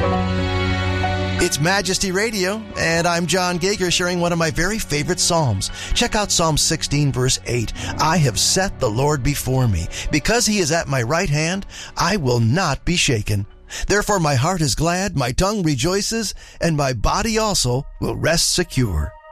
It's Majesty Radio, and I'm John Gager sharing one of my very favorite Psalms. Check out Psalm 16, verse 8. I have set the Lord before me. Because he is at my right hand, I will not be shaken. Therefore my heart is glad, my tongue rejoices, and my body also will rest secure.